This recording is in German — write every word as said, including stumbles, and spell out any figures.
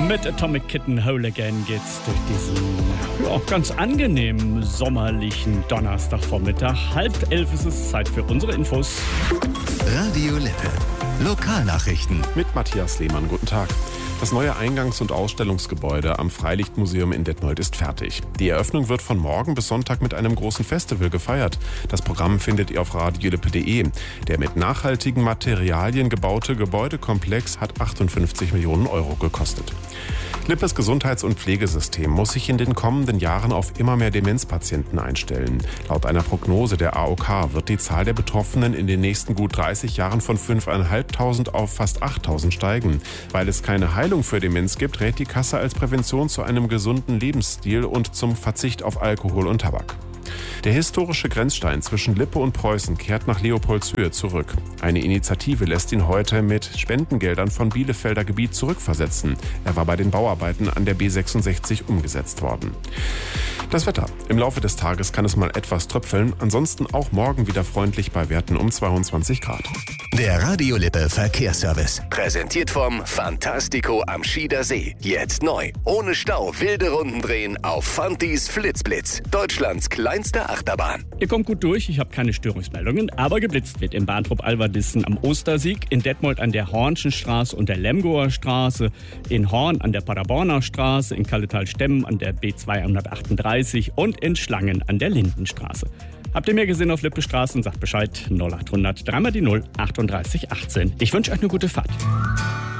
Mit Atomic Kitten Whole Again geht's durch diesen ja, ganz angenehmen sommerlichen Donnerstagvormittag. Halb elf ist es Zeit für unsere Infos. Radio Lippe. Lokalnachrichten. Mit Matthias Lehmann. Guten Tag. Das neue Eingangs- und Ausstellungsgebäude am Freilichtmuseum in Detmold ist fertig. Die Eröffnung wird von morgen bis Sonntag mit einem großen Festival gefeiert. Das Programm findet ihr auf radiolippe punkt de. Der mit nachhaltigen Materialien gebaute Gebäudekomplex hat achtundfünfzig Millionen Euro gekostet. Lippes Gesundheits- und Pflegesystem muss sich in den kommenden Jahren auf immer mehr Demenzpatienten einstellen. Laut einer Prognose der A O K wird die Zahl der Betroffenen in den nächsten gut dreißig Jahren von fünftausendfünfhundert auf fast achttausend steigen. Weil es keine Heilung für Demenz gibt, rät die Kasse als Prävention zu einem gesunden Lebensstil und zum Verzicht auf Alkohol und Tabak. Der historische Grenzstein zwischen Lippe und Preußen kehrt nach Leopoldshöhe zurück. Eine Initiative lässt ihn heute mit Spendengeldern von Bielefelder Gebiet zurückversetzen. Er war bei den Bauarbeiten an der B sechsundsechzig umgesetzt worden. Das Wetter. Im Laufe des Tages kann es mal etwas tröpfeln, ansonsten auch morgen wieder freundlich bei Werten um zweiundzwanzig Grad. Der Radio Lippe Verkehrsservice. Präsentiert vom Fantastico am Schieder See. Jetzt neu. Ohne Stau wilde Runden drehen auf Fantis Flitzblitz. Deutschlands kleinste Achterbahn. Ihr kommt gut durch, ich habe keine Störungsmeldungen, aber geblitzt wird in Bahntrup-Alverdissen am Ostersieg, in Detmold an der Hornschen Straße und der Lemgoer Straße, in Horn an der Paderborner Straße, in Kalletal-Stemmen an der B zweihundertachtunddreißig und in Schlangen an der Lindenstraße. Habt ihr mehr gesehen auf Lippe Straßen, sagt Bescheid null achthundert, dreimal die null, achtunddreißig achtzehn. Ich wünsche euch eine gute Fahrt.